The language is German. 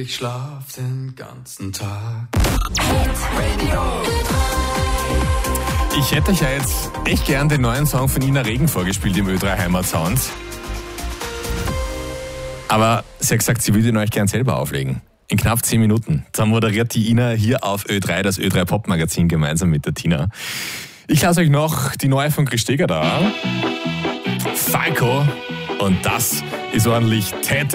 ich schlaf den ganzen Tag. Ich hätte euch ja jetzt echt gern den neuen Song von Ina Regen vorgespielt im Ö3 Heimatsound. Aber sie hat gesagt, sie würde ihn euch gern selber auflegen. In knapp 10 Minuten. Dann moderiert die Ina hier auf Ö3 das Ö3 Pop Magazin gemeinsam mit der Tina. Ich lasse euch noch die neue von Christega da. Falco. Und das ist ordentlich Täter.